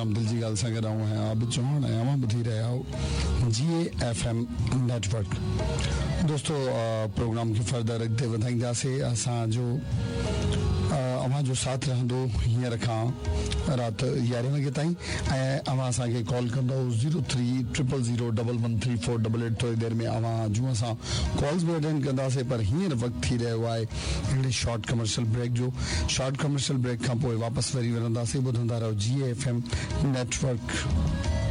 तमाम दिल जी गाल सां गॾु हैं आबिद चौहान ऐं अवां ॿुधी रहिया हो GAFM नेटवर्क। दोस्तों प्रोग्राम खे फर्दर अॻिते वधाईंदासीं। असांजो अवां जो साथ रहंदो हींअर खां राति 11 वॻे ताईं ऐं अवां असांखे कॉल कंदो 0300011348। थोरी देरि में अवां जूं असां कॉल्स बि अटेंड कंदासीं, पर हींअर वक़्तु थी रहियो आहे हिकिड़े शॉर्ट कमर्शियल ब्रेक जो। शॉर्ट कमर्शियल ब्रेक खां पोइ वापसि वरी विढ़ंदासीं। ॿुधंदा रहो GAFM नेटवर्क।